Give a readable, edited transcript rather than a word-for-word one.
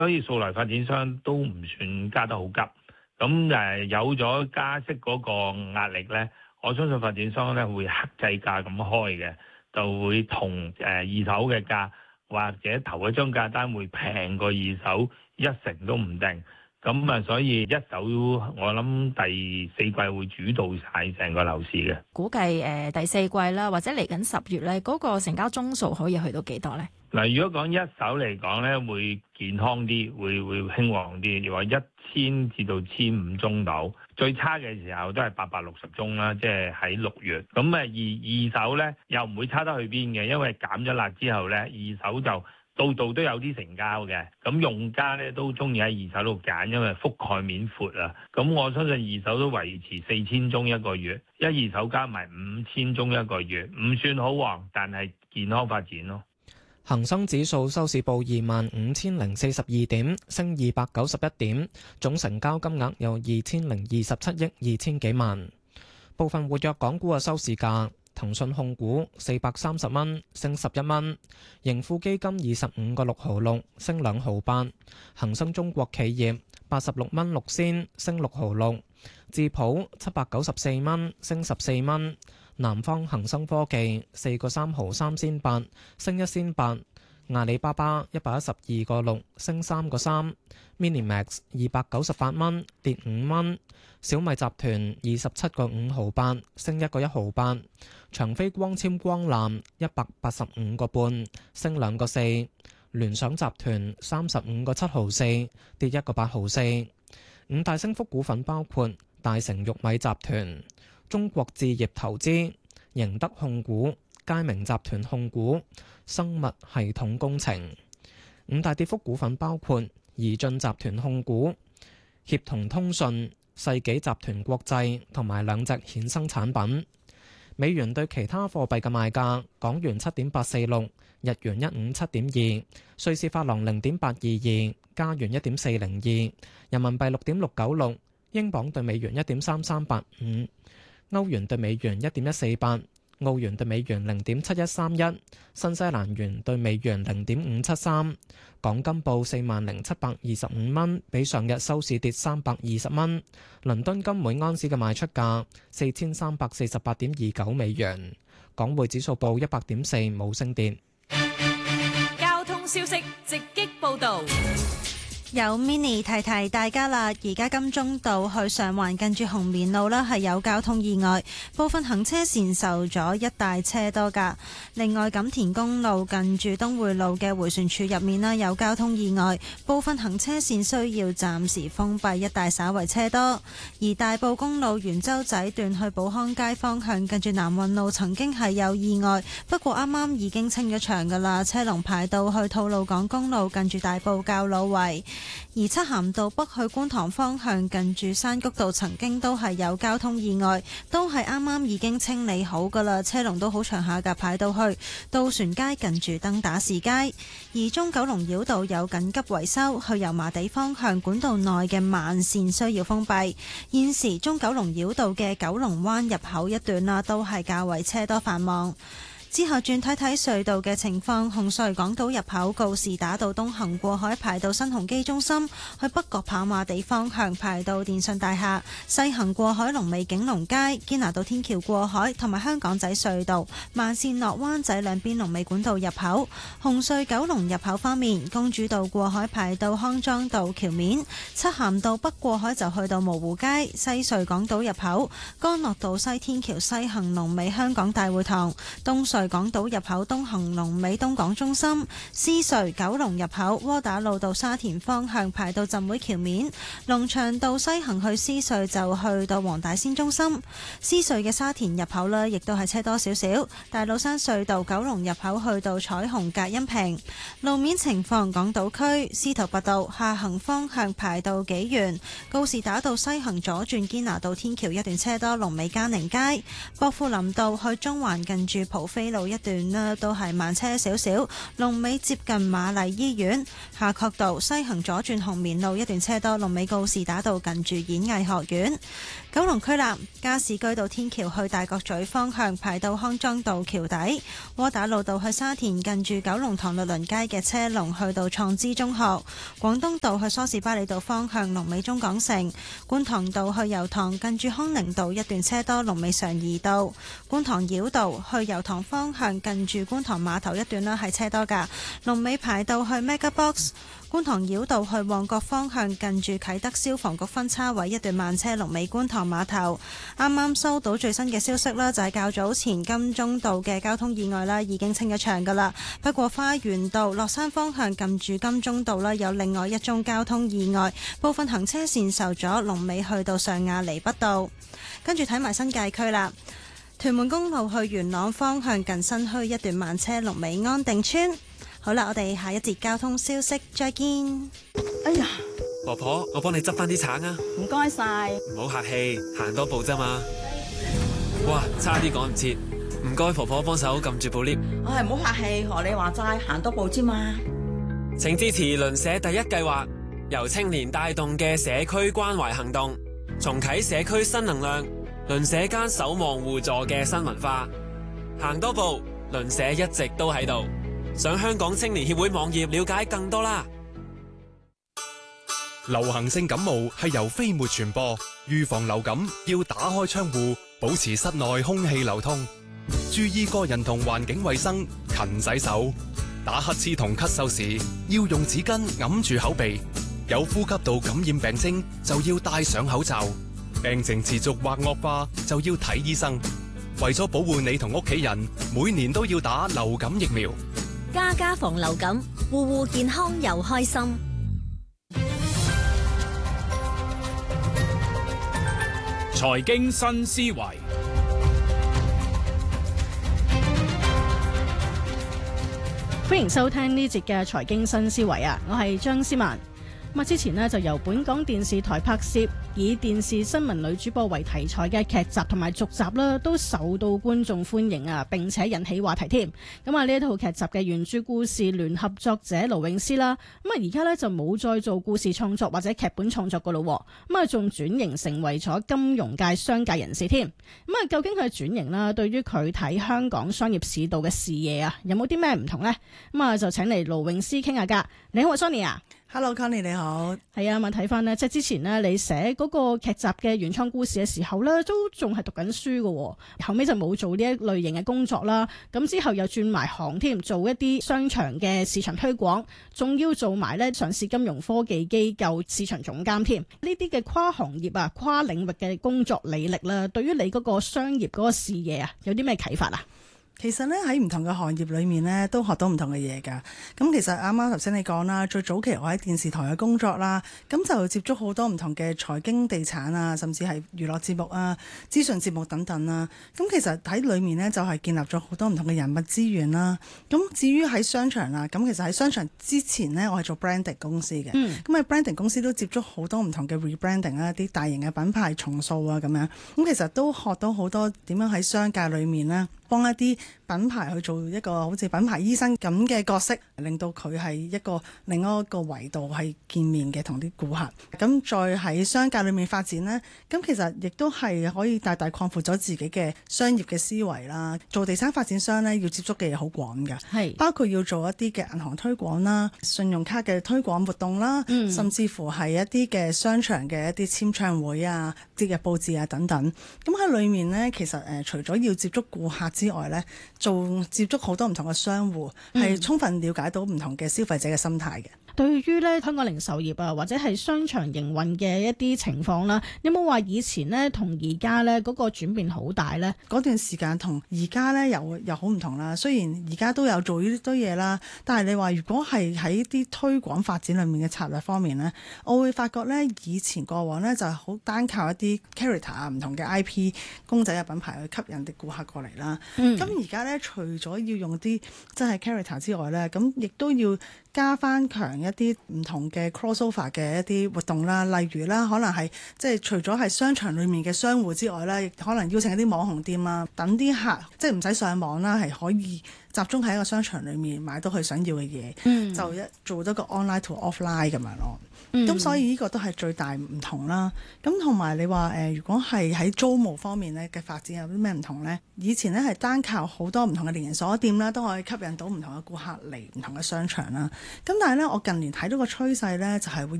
所以數來發展商都唔算加得好急。咁有咗加息嗰個壓力咧，我相信發展商咧會克制價咁開嘅，就會同二手嘅價或者頭一張價單會平過二手1成都唔定。咁所以一手我諗第四季會主導晒成個樓市嘅。 估計第四季啦，或者嚟緊10月咧，嗰個成交宗數可以去到幾多咧？ 嗱，如果講一手嚟講咧，會健康啲，會興旺啲，又話1000至到1500宗樓，最差嘅時候都係860宗啦，即係喺6月。咁二手咧又唔會差得去邊嘅，因為減咗辣之後咧，二手就度度都有啲成交嘅，咁用家咧都中意喺二手度揀，因為覆蓋面闊啊。咁我相信二手都維持4000宗一個月，一二手加埋5000宗一個月，唔算好旺，但係健康發展咯。 恒生指數收市報25042點，升291點，總成交金額有2027億2000幾萬。部分活躍港股嘅收市價。騰訊控股430蚊，升11蚊；盈富基金25個6毫6，升2毫8；恒生中國企業86蚊6仙，升6毫6；智普794蚊，升14蚊；南方恒生科技4個3毫3仙8，升1仙8；阿里巴巴112個6，升3個3； Minimax 298蚊，跌5蚊；小米集團27個5毫8，升1個1毫8；長飛光纖光纜185個半，升2個4；聯想集團35個7毫4，跌1個8毫4。五大升幅股份包括大成玉米集團、中國置業投資、盈德控股、佳明集團控股、生物系統工程。五大跌幅股份包括宜進集團控股、協同通訊、世紀集團國際同埋2隻衍生產品。美元對其他貨幣嘅賣價：港元7.846，日元157.2，瑞士法郎0.822，加元1.402，人民幣6.696，英鎊對美元1.3385，歐元對美元1.148，澳元對美元0.7131，新西蘭元對美元0.573。港金報40,725蚊，比上日收市跌320蚊。倫敦金每安士嘅賣出價4348.29美元。港匯指數報100.4，冇升跌。 交通消息直擊報導。 有 mini 提提大家啦，而家金鐘道去上環近住紅棉路啦，係有交通意外，部分行車線受阻，一帶車多噶。另外，錦田公路近住東匯路嘅迴旋處入面啦，有交通意外，部分行車線需要暫時封閉，一帶稍為車多。而大埔公路元洲仔段去寶康街方向近住南運路曾經係有意外，不過啱啱已經清咗場噶啦，車龍排到去吐露港公路近住大埔滘老圍。而漆咸道北去觀塘方向近住山谷道曾經都係有交通意外，都係啱啱已經清理好噶啦，車龍都好長下㗎，排到去渡船街近住登打士街。而中九龍繞道有緊急維修，去油麻地方向管道內嘅慢線需要封閉。現時中九龍繞道嘅九龍灣入口一段啦，都係較為車多繁忙。之後轉睇睇隧道嘅情況，紅隧港島入口告士打道東行過海排到新鴻基中心，去北角跑馬地方向排到電信大廈；西行過海龍尾景隆街、堅拿道天橋過海同埋香港仔隧道慢線落灣仔兩邊龍尾管道入口。紅隧九龍入口方面，公主道過海排到康莊道橋面，漆咸道北過海就去到蕪湖街；西隧港島入口干諾道西天橋西行龍尾香港大會堂，東隧港島入口東行龍尾東港中心；獅隧九龍入口窩打老道沙田方向排到浸會橋面；龍翔道西行去獅隧就去到黃大仙中心。獅隧嘅沙田入口呢，亦都係車多少少。大老山隧道九龍入口去到彩虹隔音屏。路面情況，港島區司徒拔道下行方向排到紀元，告士打道西行左轉堅拿道天橋一段車多，龍尾嘉寧街。薄扶林道去中環近住蒲飛路一段呢都係慢車少少，龍尾接近瑪麗醫院。夏慤道西行左轉紅棉路一段車多，龍尾告士打道近住演藝學院。九龍區南加士居道天橋去大角咀方向排到康莊道橋底，窩打老道去沙田近住九龍塘律倫街嘅車龍去到創知中學。廣東道去梳士巴利道方向龍尾中港城，觀塘道去油塘近住康寧道一段車多，龍尾常怡道。觀塘繞道去油塘方向近住觀塘碼頭一段呢係車多㗎，龍尾排到去 Mega Box。觀塘繞道去旺角方向近住啟德消防局分叉位一段慢車，龍尾觀塘碼頭。啱啱收到最新嘅消息啦，就係較早前金鐘道嘅交通意外啦，已經清咗場噶啦。不過花園道落山方向近住金鐘道啦，有另外一宗交通意外，部分行車線受阻，龍尾去到上亞厘畢道。跟住睇埋新界區啦，屯門公路去元朗方向近新墟一段慢車，龍尾安定村。好啦，我哋下一節交通消息再見。 哎呀， 婆婆，我幫你執翻啲橙啊！ 唔該晒。 唔好客氣，行多步啫嘛。哇，差啲趕唔切，唔該婆婆幫手撳住部 lift。 唉，唔好客氣，學你話齋，行多步啫嘛。 請支持鄰舍第一計劃，由青年帶動嘅社區關懷行動，重啟社區新能量，鄰舍間守望互助嘅新文化。行多步，鄰舍一直都喺度。上香港青年協會網頁了解更多啦。 流行性感冒係由飛沫傳播，預防流感要打開窗戶，保持室內空氣流通，注意個人同環境衛生，勤洗手。打乞嗤同咳嗽時要用紙巾揞住口鼻，有呼吸道感染病徵就要戴上口罩，病情持續或惡化就要睇醫生。為咗保護你同屋企人，每年都要打流感疫苗。 家家防流感，戶戶健康又開心。 財經新思維， 歡迎收聽呢節嘅財經新思維啊！我係張思曼。咁之前呢就由本港電視台拍攝以電視新聞女主播為題材嘅劇集同埋續集啦，都受到觀眾歡迎啊，並且引起話題添。咁啊呢一套劇集嘅原著故事聯合作者盧詠詩啦，咁啊而家呢就冇再做故事創作或者劇本創作噶咯，咁啊仲轉型成為咗金融界商界人士添。咁啊究竟佢嘅轉型啦，對於佢睇香港商業市道嘅視野啊，有冇啲咩唔同呢？咁啊就請嚟盧詠詩傾下㗎。你好，Sonia 啊。 Hello，Connie 你好。 係啊，咁睇翻呢，即係之前呢，你寫嗰個劇集嘅原創故事嘅時候呢，都仲係讀緊書嘅，後尾就冇做呢一類型嘅工作啦。咁之後又轉埋行添，做一啲商場嘅市場推廣，仲要做埋呢上市金融科技機構市場總監添。呢啲嘅跨行業啊、跨領域嘅工作履歷啦，對於你嗰個商業嗰個視野啊，有啲咩啟發啊？ 其實咧喺唔同嘅行業裏面咧，都學到唔同嘅嘢㗎。咁其實啱啱頭先你講啦，最早期我喺電視台嘅工作啦，咁就接觸好多唔同嘅財經、地產啊，甚至係娛樂節目啊、資訊節目等等啦。咁其實喺裏面呢，就係建立咗好多唔同嘅人物資源啦。咁至於喺商場啦，咁其實喺商場之前呢，我係做 branding 公司嘅。咁喺 branding 公司都接觸好多唔同嘅 rebranding 啦，啲大型嘅品牌重塑啊咁樣。咁其實都學到好多點樣喺商界裏面呢，幫一啲品牌去做一個好似品牌醫生咁嘅角色，令到佢係一個另外一個維度係見面嘅同啲顧客。咁再喺商界裏面發展呢，咁其實亦都係可以大大擴闊咗自己嘅商業嘅思維啦。做地產發展商呢，要接觸嘅嘢好廣㗎，係包括要做一啲嘅銀行推廣啦、信用卡嘅推廣活動啦，甚至乎係一啲嘅商場嘅一啲簽唱會啊、節日佈置啊等等。咁喺裏面呢，其實除咗要接觸顧客之外呢，做接觸好多唔同嘅商戶，係充分了解到唔同嘅消費者嘅心態嘅。 對於咧香港零售業啊，或者係商場營運嘅一啲情況啦，有冇話以前呢同而家呢嗰個轉變好大呢？ 嗰段時間同而家呢又好唔同啦。雖然而家都有做呢堆嘢啦，但係你話如果係喺啲推廣發展裏面嘅策略方面呢，我會發覺呢以前過往呢就係好單靠一啲 character 啊、唔同嘅 IP 公仔嘅品牌去吸引啲顧客過嚟啦。咁而家呢，除咗要用啲真係 character 之外呢，咁亦都要加翻強一啲唔同嘅 crossover 嘅一啲活動啦，例如啦，可能係即係除咗係商場裡面嘅商戶之外咧，亦可能邀請一啲網紅店啊，等啲客即係唔使上網啦，係可以集中喺一個商場裡面買到佢想要嘅嘢，就做到個 online to offline 咁樣咯。咁所以呢個都係最大唔同啦。咁同埋你話如果係喺租務方面咧嘅發展有啲咩唔同呢？以前咧係單靠好多唔同嘅連鎖店啦，都可以吸引到唔同嘅顧客嚟唔同嘅商場啦。咁但係咧，我近年睇到個趨勢咧，就係會